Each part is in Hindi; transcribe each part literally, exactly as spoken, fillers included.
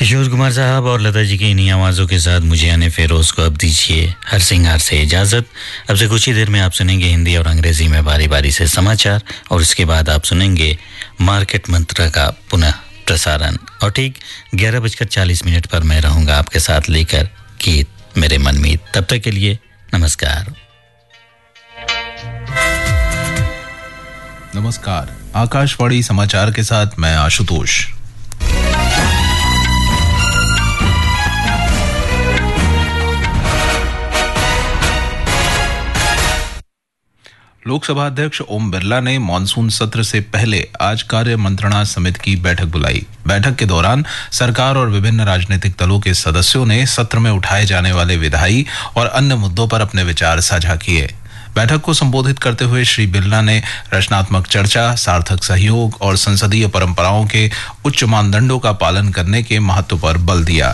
किशोर कुमार साहब और लता जी की इन्हीं आवाज़ों के साथ मुझे आने फेरोज़ को अब दीजिए हर सिंगार से इजाज़त। अब से कुछ ही देर में आप सुनेंगे हिंदी और अंग्रेज़ी में बारी बारी से समाचार और उसके बाद आप सुनेंगे मार्केट मंत्र का पुनः प्रसारण। और ठीक ग्यारह बजकर चालीस मिनट पर मैं रहूँगा आपके साथ लेकर गीत मेरे मनमीत। तब तक के लिए नमस्कार। नमस्कार, आकाशवाणी समाचार के साथ मैं आशुतोष। लोकसभा अध्यक्ष ओम बिरला ने मानसून सत्र से पहले आज कार्य मंत्रणा समिति की बैठक बुलाई। बैठक के दौरान सरकार और विभिन्न राजनीतिक दलों के सदस्यों ने सत्र में उठाए जाने वाले विधायी और अन्य मुद्दों पर अपने विचार साझा किए। बैठक को संबोधित करते हुए श्री बिरला ने रचनात्मक चर्चा, सार्थक सहयोग और संसदीय परंपराओं के उच्च मानदंडों का पालन करने के महत्व पर बल दिया।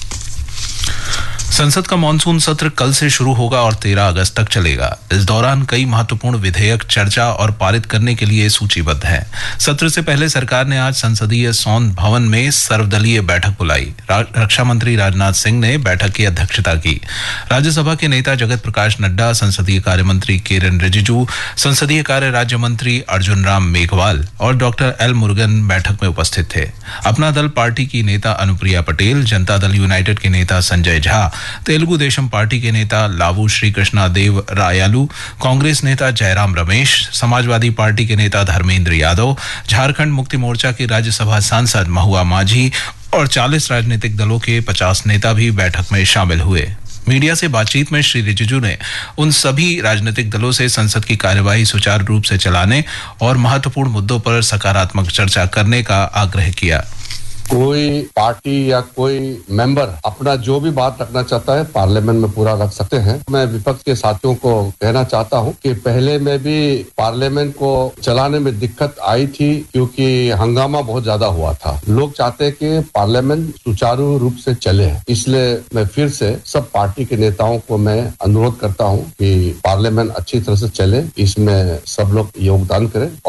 संसद का मानसून सत्र कल से शुरू होगा और तेरह अगस्त तक चलेगा। इस दौरान कई महत्वपूर्ण विधेयक चर्चा और पारित करने के लिए सूचीबद्ध हैं। सत्र से पहले सरकार ने आज संसदीय सौंध भवन में सर्वदलीय बैठक बुलाई। रक्षा मंत्री राजनाथ सिंह ने बैठक की अध्यक्षता की। राज्यसभा के नेता जगत प्रकाश नड्डा, संसदीय कार्य मंत्री किरेन रिजिजू, संसदीय कार्य राज्य मंत्री अर्जुन राम मेघवाल और डॉक्टर एल मुरुगन बैठक में उपस्थित थे। अपना दल पार्टी की नेता अनुप्रिया पटेल, जनता दल यूनाइटेड के नेता संजय झा, तेलुगु देशम पार्टी के नेता लावू श्री कृष्णा देव रायालू, कांग्रेस नेता जयराम रमेश, समाजवादी पार्टी के नेता धर्मेंद्र यादव, झारखंड मुक्ति मोर्चा के राज्यसभा सांसद महुआ माझी और चालीस राजनीतिक दलों के पचास नेता भी बैठक में शामिल हुए। मीडिया से बातचीत में श्री रिजिजू ने उन सभी राजनीतिक दलों से संसद की कार्यवाही सुचारू रूप से चलाने और महत्वपूर्ण मुद्दों पर सकारात्मक चर्चा करने का आग्रह किया। कोई पार्टी या कोई मेंबर अपना जो भी बात रखना चाहता है पार्लियामेंट में पूरा रख सकते हैं। मैं विपक्ष के साथियों को कहना चाहता हूं कि पहले में भी पार्लियामेंट को चलाने में दिक्कत आई थी क्योंकि हंगामा बहुत ज्यादा हुआ था। लोग चाहते हैं कि पार्लियामेंट सुचारू रूप से चले, इसलिए मैं फिर से सब पार्टी के नेताओं को मैं अनुरोध करता हूं कि पार्लियामेंट अच्छी तरह से चले, इसमें सब लोग योगदान करें।